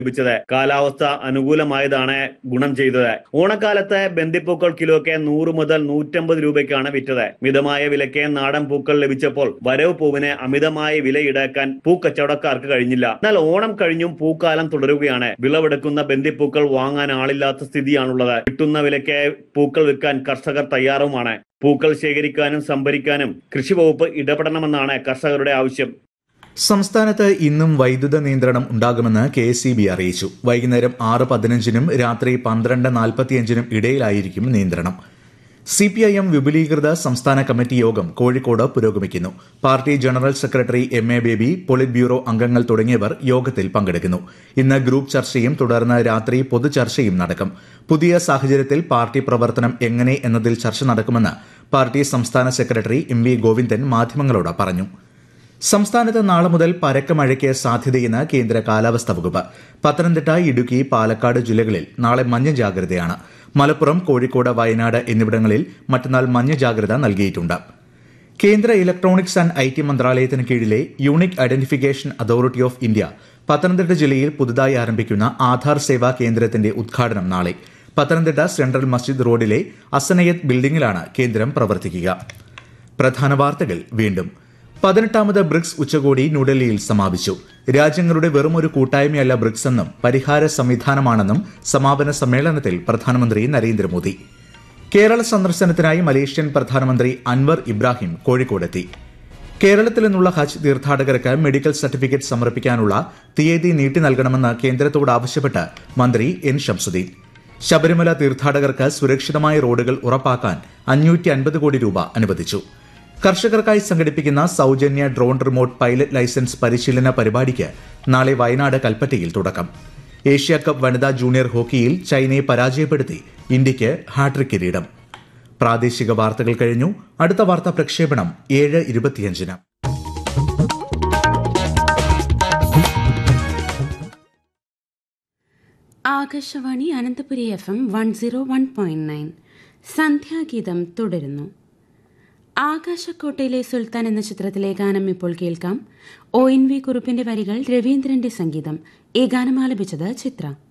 ലഭിച്ചത്. കാലാവസ്ഥ അനുകൂലമായതാണ് ഗുണം ചെയ്തത്. ഓണക്കാലത്ത് ബന്ദിപ്പൂക്കൾ കിലോയ്ക്ക് 100 മുതൽ 150 രൂപയ്ക്കാണ് വിറ്റത്. മിതമായ വിലയ്ക്ക് നാടൻ പൂക്കൾ ലഭിച്ചപ്പോൾ വരവ് പൂവിന് അമിതമായ വില ഈടാക്കാൻ പൂക്കച്ചവടക്കാർക്ക് കഴിഞ്ഞില്ല. എന്നാൽ ഓണം കഴിഞ്ഞും പൂക്കാലം തുടരുകയാണ്. വിളവെടുക്കുന്ന ബന്ദിപ്പൂക്കൾ വാങ്ങാൻ ആളില്ലാത്ത സ്ഥിതിയാണുള്ളത്. കിട്ടുന്ന വിലയ്ക്ക് പൂക്കൾ വിൽക്കാൻ കർഷകർ തയ്യാറുമാണ്. പൂക്കൾ ശേഖരിക്കാനും സംഭരിക്കാനും കൃഷി വകുപ്പ് ഇടപെടണമെന്നാണ് കർഷകരുടെ ആവശ്യം. സംസ്ഥാനത്ത് ഇന്നും വൈദ്യുത നിയന്ത്രണം ഉണ്ടാകുമെന്ന് KSEB അറിയിച്ചു. വൈകുന്നേരം 6:15 രാത്രി 12:45 ഇടയിലായിരിക്കും നിയന്ത്രണം. CPIM വിപുലീകൃത സംസ്ഥാന കമ്മിറ്റി യോഗം കോഴിക്കോട് പുരോഗമിക്കുന്നു. Party general secretary MA baby, polit bureau അംഗങ്ങൾ തുടങ്ങിയവർ യോഗത്തിൽ പങ്കെടുക്കുന്നു. ഇന്ന് ഗ്രൂപ്പ് ചർച്ചയും തുടർന്ന് രാത്രി പൊതുചർച്ചയും നടക്കും. പുതിയ സാഹചര്യത്തിൽ പാർട്ടി പ്രവർത്തനം എങ്ങനെ എന്നതിൽ ചർച്ച നടക്കുമെന്ന് പാർട്ടി സംസ്ഥാന സെക്രട്ടറി MV ഗോവിന്ദൻ മാധ്യമങ്ങളോട് പറഞ്ഞു. സംസ്ഥാനത്ത് നാളെ മുതൽ പരക്കെ മഴയ്ക്ക് സാധ്യതയെന്ന് കേന്ദ്ര കാലാവസ്ഥാ വകുപ്പ്. പത്തനംതിട്ട, ഇടുക്കി, പാലക്കാട് ജില്ലകളിൽ നാളെ മഞ്ഞ ജാഗ്രതയാണ്. മലപ്പുറം, കോഴിക്കോട്, വയനാട് എന്നിവിടങ്ങളിൽ മറ്റന്നാൾ മഞ്ഞ ജാഗ്രത നൽകിയിട്ടുണ്ട്. കേന്ദ്ര ഇലക്ട്രോണിക്സ് ആൻഡ് IT മന്ത്രാലയത്തിന് കീഴിലെ unique identification authority of India Pathanamthitta ജില്ലയിൽ പുതുതായി ആരംഭിക്കുന്ന ആധാർ സേവാ കേന്ദ്രത്തിന്റെ ഉദ്ഘാടനം നാളെ. പത്തനംതിട്ട സെൻട്രൽ മസ്ജിദ് റോഡിലെ അസനയത്ത് ബിൽഡിംഗിലാണ് കേന്ദ്രം പ്രവർത്തിക്കുക. പ്രധാന വാർത്തകൾ വീണ്ടും. 18ാമത് ബ്രിക്സ് ഉച്ചകോടി ന്യൂഡൽഹിയിൽ സമാപിച്ചു. രാജ്യങ്ങളുടെ വെറുമൊരു കൂട്ടായ്മയല്ല ബ്രിക്സ് എന്നും പരിഹാര സംവിധാനമാണെന്നും സമാപന സമ്മേളനത്തിൽ പ്രധാനമന്ത്രി നരേന്ദ്രമോദി. കേരള സന്ദർശനത്തിനായി മലേഷ്യൻ പ്രധാനമന്ത്രി അൻവർ ഇബ്രാഹിം കോഴിക്കോടെത്തി. കേരളത്തിൽ നിന്നുള്ള ഹജ്ജ് തീർത്ഥാടകർക്ക് മെഡിക്കൽ സർട്ടിഫിക്കറ്റ് സമർപ്പിക്കാനുള്ള തീയതി നീട്ടി നൽകണമെന്ന് കേന്ദ്രത്തോട് ആവശ്യപ്പെട്ട് മന്ത്രി N ശംസുദ്ദീൻ. ശബരിമല തീർത്ഥാടകർക്ക് സുരക്ഷിതമായ റോഡുകൾ ഉറപ്പാക്കാൻ 550 കോടി രൂപ അനുവദിച്ചു. കർഷകർക്കായി സംഘടിപ്പിക്കുന്ന സൌജന്യ ഡ്രോൺ റിമോട്ട് പൈലറ്റ് ലൈസൻസ് പരിശീലന പരിപാടിക്ക് നാളെ വയനാട് കൽപ്പറ്റയിൽ തുടക്കം. ഏഷ്യ കപ്പ് വനിതാ ജൂനിയർ ഹോക്കിയിൽ ചൈനയെ പരാജയപ്പെടുത്തി ഇന്ത്യയ്ക്ക് ഹാട്രിക് കിരീടം. പ്രാദേശിക വാർത്തകൾ കഴിഞ്ഞു. അടുത്ത വാർത്താ പ്രക്ഷേപണം 7:25. ആകാശവാണി അനന്തപുരി FM 101.9 സന്ധ്യാഗീതം തുടരുന്നു. ആകാശക്കോട്ടയിലെ സുൽത്താൻ എന്ന ചിത്രത്തിലെ ഗാനം ഇപ്പോൾ കേൾക്കാം. ONV കുറുപ്പിന്റെ വരികൾ, രവീന്ദ്രന്റെ സംഗീതം. ഈ ഗാനം ആലപിച്ചത് ചിത്ര.